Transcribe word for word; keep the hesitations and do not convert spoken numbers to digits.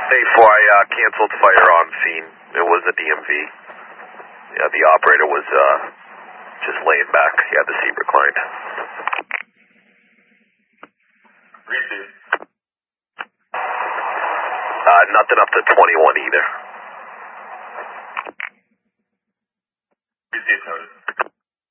Hey, four, I uh, canceled fire on scene. It was a D M V. Yeah, the operator was uh, just laying back. He had the seat reclined. Receive. Uh, nothing up to twenty-one either. Receive notice.